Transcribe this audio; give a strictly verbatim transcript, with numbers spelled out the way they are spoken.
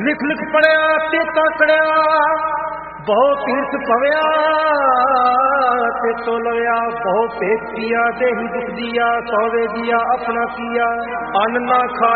लिख लिख पढ़िया तेता कड़िया बहु तीर्थ पवया ते तो लवया बहु पेट पिया देही दुख दिया सौवे दिया अपना किया अन्न ना खा